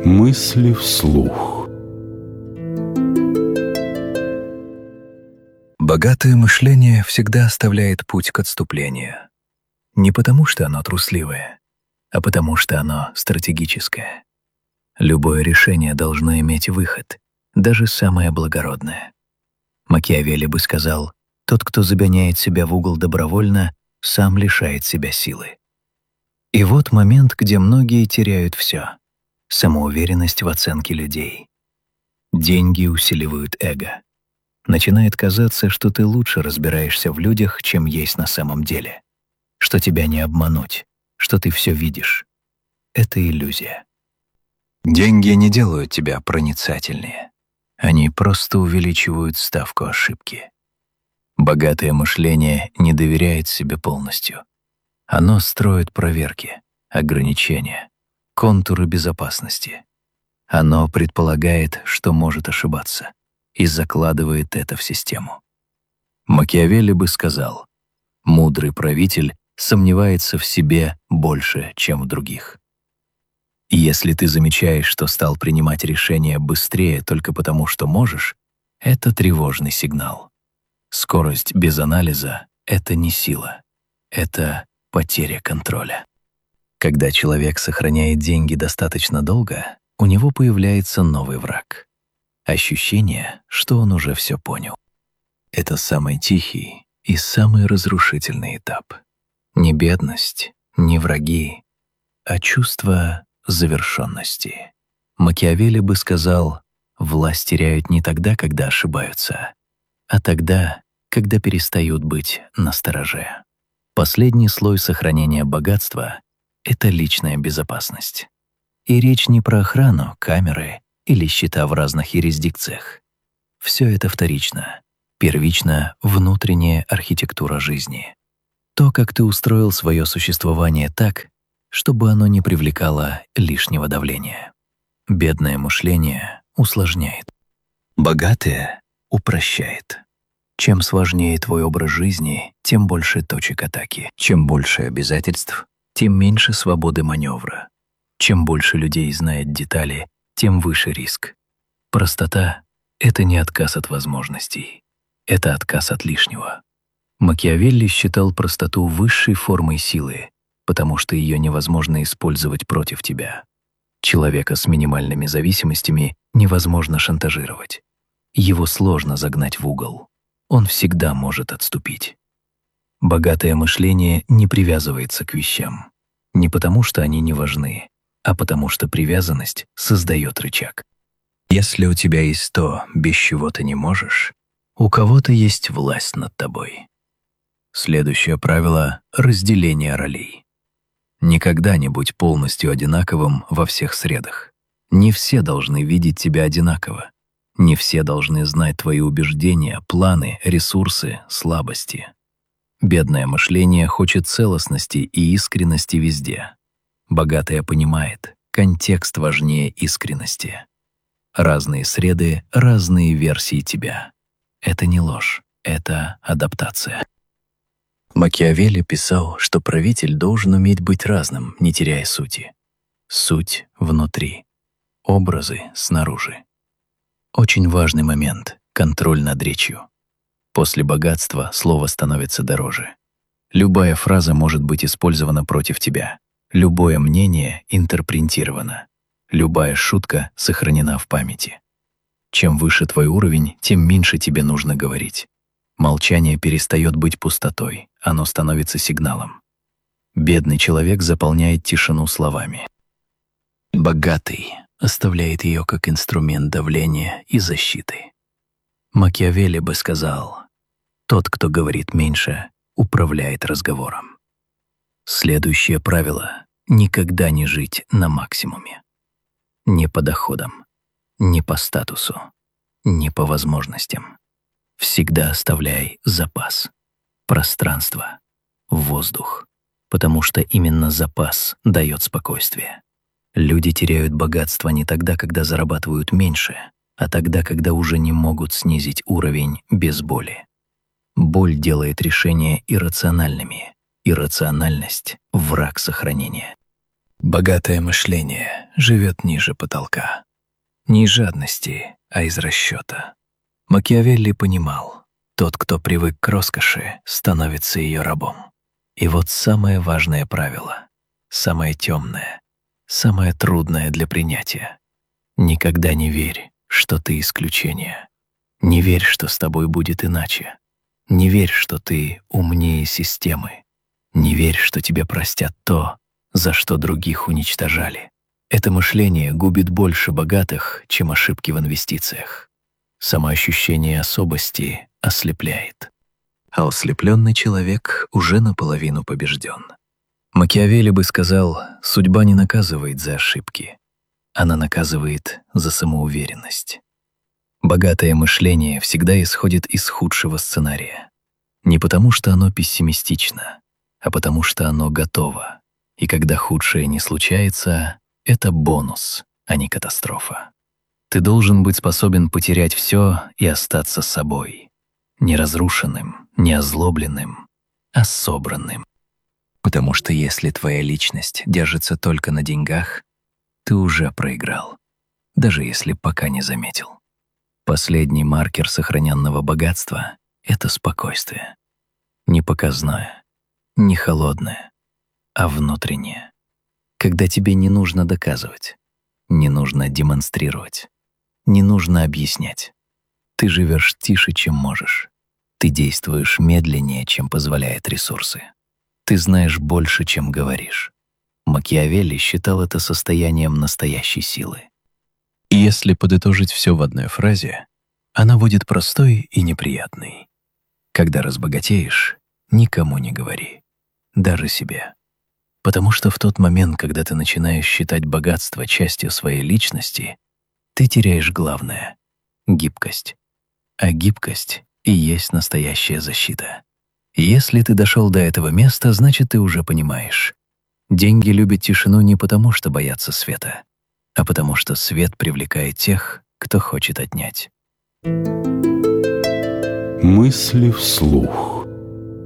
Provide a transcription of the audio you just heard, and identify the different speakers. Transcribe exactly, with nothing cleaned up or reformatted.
Speaker 1: Мысли вслух.
Speaker 2: Богатое мышление всегда оставляет путь к отступлению. Не потому, что оно трусливое, а потому, что оно стратегическое. Любое решение должно иметь выход, даже самое благородное. Макиавелли бы сказал: тот, кто загоняет себя в угол добровольно, сам лишает себя силы. И вот момент, где многие теряют все — самоуверенность в оценке людей. Деньги усиливают эго. Начинает казаться, что ты лучше разбираешься в людях, чем есть на самом деле, что тебя не обмануть, что ты все видишь. Это иллюзия. Деньги не делают тебя проницательнее. Они просто увеличивают ставку ошибки. Богатое мышление не доверяет себе полностью. Оно строит проверки, ограничения, контуры безопасности. Оно предполагает, что может ошибаться, и закладывает это в систему. Макиавелли бы сказал: мудрый правитель сомневается в себе больше, чем в других. Если ты замечаешь, что стал принимать решения быстрее только потому, что можешь, это тревожный сигнал. Скорость без анализа — это не сила, это потеря контроля. Когда человек сохраняет деньги достаточно долго, у него появляется новый враг. Ощущение, что он уже все понял. Это самый тихий и самый разрушительный этап. Не бедность, не враги, а чувство завершенности. Макиавелли бы сказал: власть теряют не тогда, когда ошибаются, а тогда, когда перестают быть настороже. Последний слой сохранения богатства — это личная безопасность. И речь не про охрану, камеры или счета в разных юрисдикциях. Все это вторично. Первично — внутренняя архитектура жизни. То, как ты устроил свое существование так, чтобы оно не привлекало лишнего давления. Бедное мышление усложняет. Богатое упрощает. Чем сложнее твой образ жизни, тем больше точек атаки. Чем больше обязательств, тем меньше свободы маневра. Чем больше людей знает детали, тем выше риск. Простота — это не отказ от возможностей. Это отказ от лишнего. Макиавелли считал простоту высшей формой силы, потому что ее невозможно использовать против тебя. Человека с минимальными зависимостями невозможно шантажировать. Его сложно загнать в угол. Он всегда может отступить. Богатое мышление не привязывается к вещам. Не потому, что они не важны, а потому что привязанность создает рычаг. Если у тебя есть то, без чего ты не можешь, у кого-то есть власть над тобой. Следующее правило — разделение ролей. Никогда не будь полностью одинаковым во всех средах. Не все должны видеть тебя одинаково. Не все должны знать твои убеждения, планы, ресурсы, слабости. Бедное мышление хочет целостности и искренности везде. Богатое понимает, контекст важнее искренности. Разные среды, разные версии тебя. Это не ложь, это адаптация. Макиавелли писал, что правитель должен уметь быть разным, не теряя сути. Суть внутри, образы снаружи. Очень важный момент — контроль над речью. После богатства слово становится дороже. Любая фраза может быть использована против тебя. Любое мнение интерпретировано. Любая шутка сохранена в памяти. Чем выше твой уровень, тем меньше тебе нужно говорить. Молчание перестает быть пустотой, оно становится сигналом. Бедный человек заполняет тишину словами. Богатый оставляет ее как инструмент давления и защиты. Макиавелли бы сказал: тот, кто говорит меньше, управляет разговором. Следующее правило — никогда не жить на максимуме. Не по доходам, не по статусу, не по возможностям. Всегда оставляй запас, пространство, воздух, потому что именно запас дает спокойствие. Люди теряют богатство не тогда, когда зарабатывают меньше, а тогда, когда уже не могут снизить уровень без боли. Боль делает решения иррациональными. Иррациональность — враг сохранения. Богатое мышление живет ниже потолка. Не из жадности, а из расчета. Макиавелли понимал, тот, кто привык к роскоши, становится ее рабом. И вот самое важное правило, самое темное, самое трудное для принятия. Никогда не верь, что ты исключение. Не верь, что с тобой будет иначе. Не верь, что ты умнее системы. Не верь, что тебе простят то, за что других уничтожали. Это мышление губит больше богатых, чем ошибки в инвестициях. Самоощущение особости ослепляет. А ослепленный человек уже наполовину побежден. Макиавелли бы сказал, судьба не наказывает за ошибки. Она наказывает за самоуверенность. Богатое мышление всегда исходит из худшего сценария. Не потому, что оно пессимистично, а потому, что оно готово. И когда худшее не случается, это бонус, а не катастрофа. Ты должен быть способен потерять все и остаться собой. Не разрушенным, не озлобленным, а собранным. Потому что если твоя личность держится только на деньгах, ты уже проиграл, даже если пока не заметил. Последний маркер сохраненного богатства — это спокойствие. Не показное, не холодное, а внутреннее. Когда тебе не нужно доказывать, не нужно демонстрировать, не нужно объяснять. Ты живешь тише, чем можешь. Ты действуешь медленнее, чем позволяют ресурсы. Ты знаешь больше, чем говоришь. Макиавелли считал это состоянием настоящей силы. И если подытожить все в одной фразе, она будет простой и неприятной. Когда разбогатеешь, никому не говори, даже себе. Потому что в тот момент, когда ты начинаешь считать богатство частью своей личности, ты теряешь главное — гибкость. А гибкость и есть настоящая защита. Если ты дошел до этого места, значит, ты уже понимаешь. Деньги любят тишину не потому, что боятся света, а потому что свет привлекает тех, кто хочет отнять.
Speaker 1: Мысли вслух.